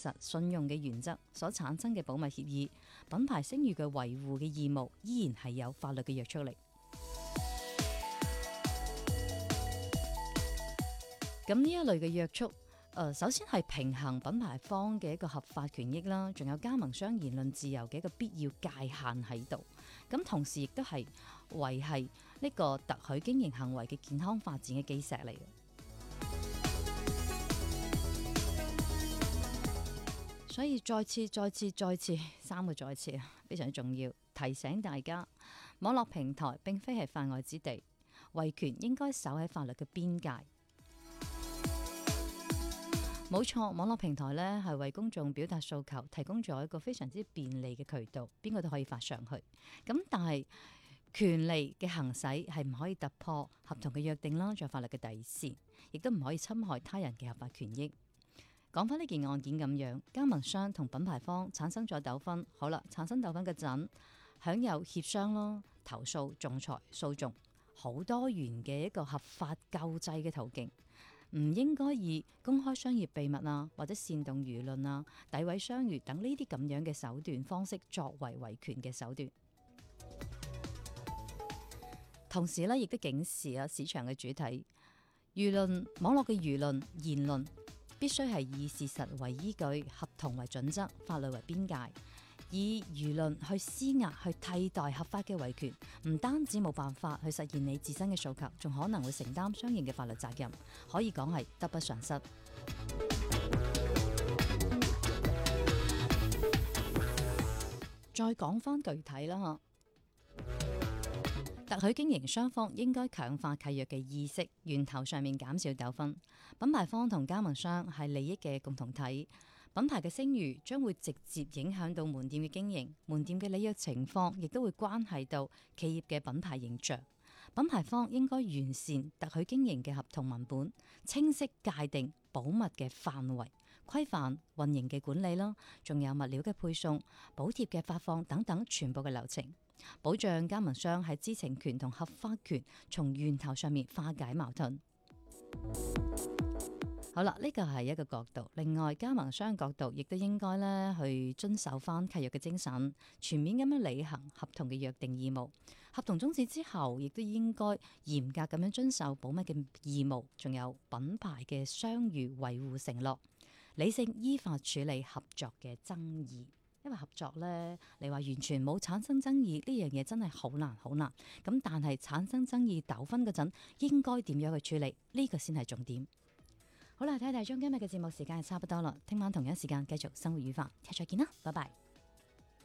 實、信用嘅原則所產生嘅保密協議，品牌聲譽嘅維護嘅義務依然係有法律嘅約束力。咁呢一類嘅約束，首先係平衡品牌方嘅一個合法權益啦，仲有加盟商言論自由嘅一個必要界限喺度。咁同時亦都係維繫呢個特許經營行為嘅健康發展嘅基石嚟嘅。所以再次三個再次非常重要，提醒大家，網絡平台並非係法外之地，維權應該守喺法律嘅邊界。冇錯，網絡平台呢係為公眾表達訴求提供咗一個非常之便利嘅渠道，邊個都可以發上去。咁但係權利嘅行使係唔可以突破合同嘅約定啦，仲有法律嘅底線，亦都唔可以侵害他人嘅合法權益。講翻呢件案件咁樣，加盟商同品牌方產生咗糾紛，好啦，產生糾紛嗰陣，享有協商咯、投訴、仲裁、訴訟，好多元嘅一個合法救濟嘅途徑。唔應該以公開商業秘密啊，或者煽動輿論啊、詆毀商譽等呢啲咁樣嘅手段方式作為維權嘅手段。同時呢，亦都警示啊市場嘅主體，網絡嘅輿論言論必須係以事實為依據、合同為準則、法律為邊界。以輿論去施壓去替代合法嘅維權，唔單止冇辦法去實現你自身嘅訴求，仲可能會承擔相應嘅法律責任，可以講係得不償失。再講翻具體啦，特許經營雙方應該強化契約嘅意識，源頭上面減少糾紛。品牌方同加盟商係利益嘅共同體，品牌嘅聲譽將會直接影響到門店嘅經營，門店嘅履約情況亦都會關係到企業嘅品牌形象。品牌方應該完善特許經營嘅合同文本，清晰界定保密嘅範圍，規範運營嘅管理啦，仲有物料嘅配送、補貼嘅發放等等全部嘅流程。保障加盟商喺知情權同合法權從源頭上面化解矛盾。好啦，呢個係一個角度。另外，加盟商角度亦都應該咧去遵守翻契約嘅精神，全面咁樣履行合同嘅約定義務。合同終止之後，亦都應該嚴格咁樣遵守保密嘅義務，仲有品牌嘅商譽維護承諾，理性依法處理合作嘅爭議。因為合作呢，你話完全冇產生爭議呢樣嘢真係好難。咁但係產生爭議糾紛嗰陣，應該點樣去處理？呢個先係重點。好啦，睇大鐘今日嘅節目時間係差不多啦，聽晚同樣時間繼續生活與法，聽日再見啦，拜拜。